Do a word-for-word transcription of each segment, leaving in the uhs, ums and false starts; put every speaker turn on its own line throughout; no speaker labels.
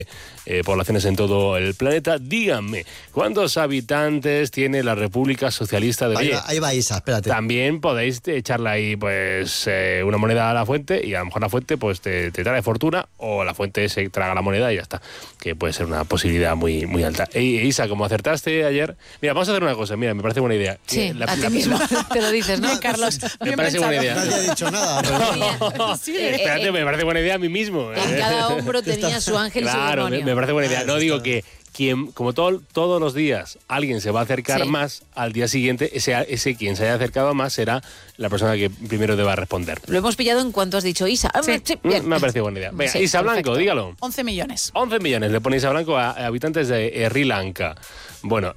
Eh, poblaciones en todo el planeta. Díganme, ¿cuántos habitantes tiene la República Socialista de
Ahí
Oye,
va, ahí va Isa, espérate.
También podéis echarle ahí pues eh, una moneda a la fuente y a lo mejor la fuente pues te, te trae fortuna o la fuente se traga la moneda y ya está, que puede ser una posibilidad muy, muy alta. E, Isa, como acertaste ayer, mira, vamos a hacer una cosa, mira, me parece buena idea.
Sí,
la,
a ti
la,
mismo
la,
te lo dices, ¿no,
No,
Carlos?
me parece buena idea.
Nadie ha dicho nada. Pero...
No,
Sí,
espérate,
eh,
me parece buena idea a mí mismo.
En cada hombro tenía su ángel y su
Claro,
demonio.
me, me parece buena idea. No digo que quien, como todo, todos los días alguien se va a acercar
Sí.
más, al día siguiente ese, ese quien se haya acercado más será la persona que primero deba responder.
Lo hemos pillado en cuanto has dicho Isa. Ah,
Sí.
sí,
Mm,
bien.
Me ha parecido buena idea. Venga,
Sí,
Isa
perfecto.
Blanco, dígalo.
once millones.
once millones le pone Isa Blanco a, a habitantes de eh, Sri Lanka. Bueno,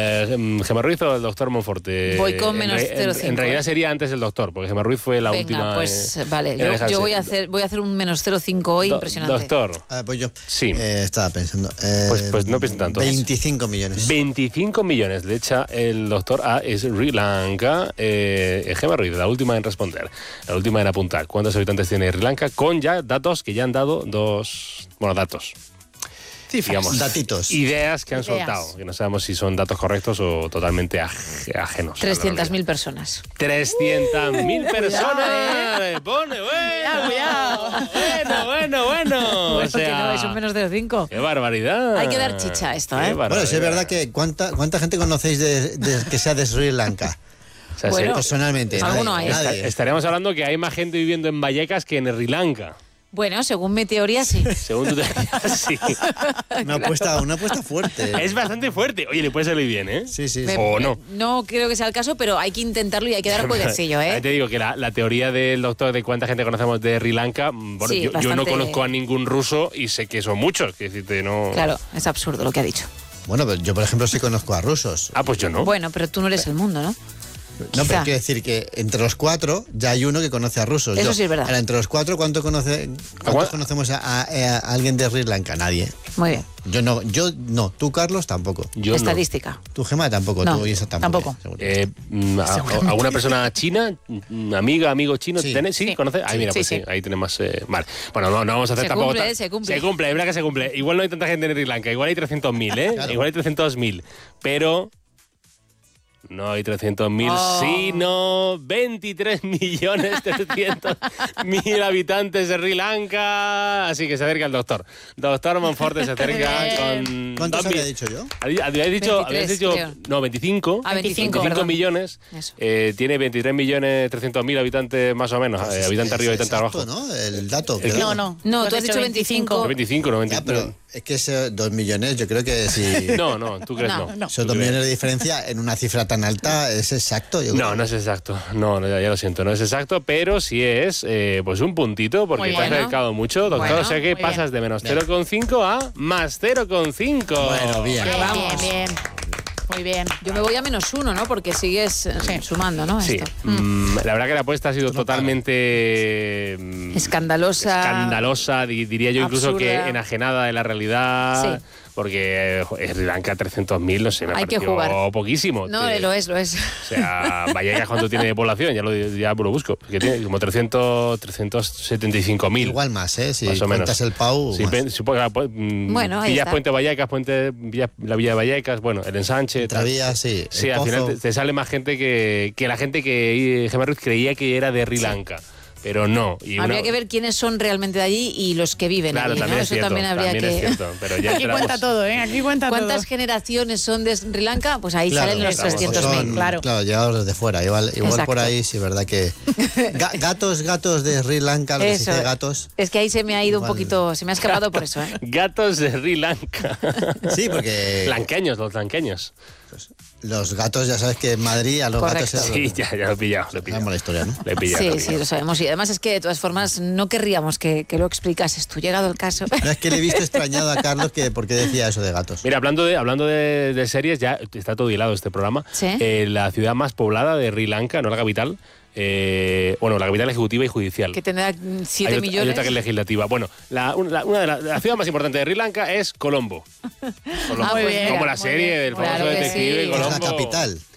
eh, Gemma Ruiz o el doctor Monforte.
Voy con
En
menos
re- en-
cero coma cinco.
En realidad sería antes el doctor, porque Gemma Ruiz fue la
Venga,
última.
pues
eh,
vale,
en
yo,
alejarse.
yo voy a hacer voy a hacer un menos cero coma cinco hoy,
Do-
impresionante.
Doctor,
Ah, pues yo
Sí.
eh, estaba pensando. eh,
Pues- pues no piensen tanto.
veinticinco millones.
veinticinco millones le echa el doctor a Sri Lanka. Eh, Gemma Ruiz, la última en responder, la última en apuntar. ¿Cuántos habitantes tiene Sri Lanka? Con ya datos que ya han dado dos. Bueno, datos.
Cifras.
Digamos,
Datitos.
ideas que han
Ideas.
soltado, que no sabemos si son datos correctos o totalmente aj- ajenos.
trescientas mil personas.
trescientas mil personas. Le pone, bueno,
Cuidado,
bueno, bueno, bueno. O
Bueno, que
sea,
no, es un menos cero coma cinco.
qué barbaridad.
Hay que dar chicha a esto,
Qué
¿eh?
Bueno, sí es
barbaridad.
verdad que ¿cuánta, cuánta gente conocéis de, de- que sea de Sri Lanka?
O sea,
Bueno,
se-
Personalmente.
alguno
nadie,
hay.
esta-
nadie.
estaríamos hablando que hay más gente viviendo en Vallecas que en Sri Lanka.
Bueno, según mi teoría, sí.
Según tú te sí.
Una apuesta, una apuesta fuerte.
Es bastante fuerte. Oye, le puede salir bien, ¿eh?
Sí, sí, sí.
Me-
O no.
No creo que sea el caso, pero hay que intentarlo y hay que dar jueguecillo,
Ahí
¿eh?
te digo que la, la teoría del doctor de cuánta gente conocemos de Sri Lanka, mm, bueno,
Sí,
yo, yo no
bastante-
conozco a ningún ruso y sé que son muchos. Que decirte, no...
Claro, es absurdo lo que ha dicho.
Bueno, pero yo, por ejemplo, sí conozco a rusos.
Ah, pues yo no.
Bueno, pero tú no eres el mundo, ¿no?
No,
quizá.
pero quiero decir que entre los cuatro ya hay uno que conoce a rusos.
Eso
Yo,
sí es verdad.
Ahora, entre los cuatro, ¿cuánto conoce,
¿A
¿cuántos
cua-
conocemos a, a- a alguien de Sri Lanka? Nadie.
Muy bien.
Yo no, yo no. Tú, Carlos, tampoco.
Yo no.
Estadística.
Tú, Gemma, tampoco.
No,
Tú, Isa, tampoco.
tampoco.
Seguro.
Eh, mm, a- ¿Alguna persona china, mm, amiga, amigo chino?
Sí.
¿Tenés? ¿Sí?
Sí.
¿Conoces? Ahí,
Sí,
mira,
sí,
pues sí,
sí.
ahí tenemos... eh, vale. Bueno, no, no vamos a hacer
Se
tampoco...
cumple,
ta-
eh, se cumple.
Se cumple, es verdad que se cumple. Igual no hay tanta gente en Sri Lanka, igual hay trescientos mil, ¿eh?
Claro.
Igual hay trescientos mil, pero... No hay trescientos mil,
Oh.
sino veintitrés millones trescientos mil habitantes de Sri Lanka. Así que se acerca el doctor. Doctor Monforte se acerca
Bien.
con...
¿Cuántos
dos mil-
había dicho yo?
Habíais habíais dicho, habíais
veintitrés,
dicho
creo.
no, veinticinco.
Ah, veinticinco, perdón.
millones.
Eso.
Eh, tiene veintitrés millones trescientos mil habitantes más o menos. eh, habitantes arriba,
Es
habitantes
exacto,
abajo.
¿no? El dato.
El-
creo.
No, no.
No, tú has dicho veinticinco.
No, veinticinco, no
Ya,
veinticinco.
pero es que ese dos millones, yo creo que si...
No, no, tú crees no.
No,
no.
Esos
¿Tú
dos
crees?
millones de diferencia en una cifra tan alta es exacto. Yo
No,
creo.
no es exacto. No, no, ya, ya lo siento, no es exacto, pero sí es eh, pues un puntito porque
Muy
te has
bien.
acercado mucho, doctor.
Bueno,
o sea que
muy
pasas
bien.
de menos
Bien.
cero coma cinco a más cero coma cinco.
Bueno, bien.
Bien,
Vamos.
bien, bien. Muy bien.
Yo me voy a menos uno, ¿no? Porque sigues eh,
Sí.
sumando, ¿no?
Sí,
Esto.
mm, la verdad que la apuesta ha sido
no
totalmente mm,
Escandalosa.
escandalosa, di- diría yo incluso
absurda.
que enajenada de la realidad,
Sí.
porque eh, Sri Lanka trescientos mil, no sé, me
Hay que
pareció
jugar.
poquísimo.
No,
Te-
lo es, lo es.
O sea, Vallecas cuánto tiene de población, ya lo, ya lo busco, que tiene como trescientos, trescientos setenta y cinco mil.
Igual más, ¿eh? Si
Más o menos.
cuentas el Pau,
Sí,
más.
pen- supongo que, pues, mm,
Bueno, ahí
pillas
está.
Puente Vallecas, Puente, pillas la Villa de Vallecas, bueno, el ensanche. tal.
Travías, sí. el
Sí, al
Pozo.
final te, te sale más gente que, que la gente que eh, Gemma Ruiz creía que era de Sri Lanka, pero no. Y
Habría
una-
que ver quiénes son realmente de allí y los que viven
Claro,
allí,
también
¿no?
es
Eso
cierto,
también habría
también
que...
es cierto, pero ya
Aquí
entramos-
cuenta todo, ¿eh? Aquí cuenta
¿Cuántas
todo.
generaciones son de Sri Lanka? Pues ahí
Claro,
salen los
claro,
trescientos
son,
mil.
claro.
Claro, llegados desde fuera. Igual, igual
Exacto.
por ahí, sí, verdad que. Ga- gatos, gatos de Sri Lanka, lo que se
Eso.
dice gatos.
Es que ahí se me ha ido un
Igual.
poquito, se me ha escapado por eso, ¿eh?
Gatos de Sri Lanka.
Sí, porque
Lanqueños, los lanqueños.
los gatos, ya sabes que en Madrid a los
Correcto.
gatos se
Sí, ya, ya lo he pillado, lo he pillado.
Sabemos la historia, ¿no?
Lo he pillado, lo he
Sí, sí,
pillado.
lo sabemos. Y además es que de todas formas no querríamos que, que lo explicases tú, llegado el caso.
No, es que le he visto extrañado a Carlos que por qué decía eso de gatos.
Mira, hablando de hablando de, de series, ya está todo hilado este programa.
Sí.
Eh, la ciudad más poblada de Sri Lanka, no la capital, eh, bueno, la capital ejecutiva y judicial.
Que tendrá
hay,
siete
otra,
millones.
hay otra que es legislativa. Bueno, la, una, una de las la ciudad más importante de Sri Lanka es Colombo. Colombo.
Ah, muy bien,
Como la
muy
serie
bien.
del famoso
Claro que
detective
sí.
Es la
Colombo.
capital.